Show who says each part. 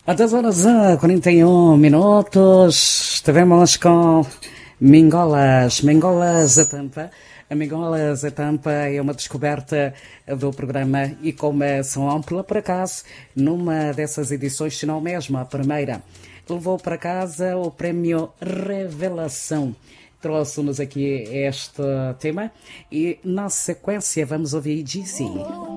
Speaker 1: A 10 horas e 41 minutos, estivemos com Mingolas. Mingolas a Tampa. A Mingolas a Tampa é uma descoberta do programa e como são ampla, por acaso, numa dessas edições, se não mesmo a primeira, levou para casa o prémio Revelação. Trouxe-nos aqui este tema e, na sequência, vamos ouvir Dizzy.